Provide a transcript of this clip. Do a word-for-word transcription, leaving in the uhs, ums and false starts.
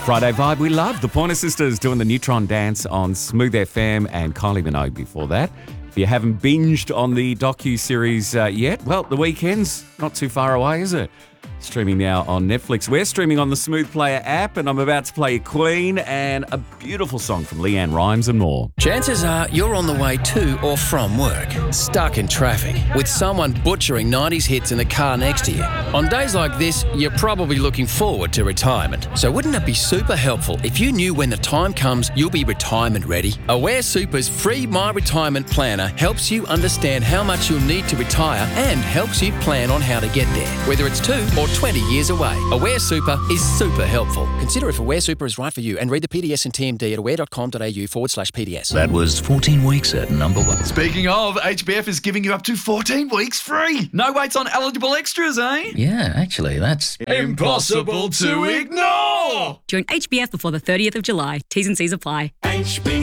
Friday vibe we love. The Pointer Sisters doing the Neutron Dance on Smooth F M and Kylie Minogue before that. If you haven't binged on the docu-series uh, yet, well, the weekend's not too far away, is it? Streaming now on Netflix. We're streaming on the Smooth Player app, and I'm about to play Queen and a beautiful song from Leanne Rimes and more. Chances are you're on the way to or from work, stuck in traffic, with someone butchering nineties hits in the car next to you. On days like this, you're probably looking forward to retirement. So wouldn't it be super helpful if you knew when the time comes you'll be retirement ready? Aware Super's free My Retirement Planner helps you understand how much you'll need to retire and helps you plan on how to get there, whether it's two or twenty years away. Aware Super is super helpful. Consider if Aware Super is right for you and read the P D S and T M D at aware.com.au forward slash PDS. That was fourteen weeks at number one. Speaking of, H B F is giving you up to fourteen weeks free. No waits on eligible extras, eh? Yeah, actually, that's Impossible to ignore! Join H B F before the thirtieth of July. T's and C's apply. H B